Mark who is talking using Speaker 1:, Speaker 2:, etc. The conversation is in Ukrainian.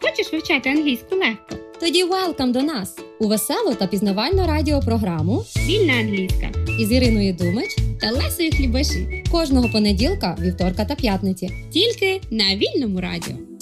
Speaker 1: Хочеш вивчати англійську легко?
Speaker 2: Тоді welcome до нас у веселу та пізнавальну радіопрограму
Speaker 1: Вільна англійська
Speaker 2: із Іриною Думич
Speaker 1: та Лесою Хлібаші.
Speaker 2: кожного понеділка, вівторка та п'ятниці.
Speaker 1: Тільки на Вільному радіо.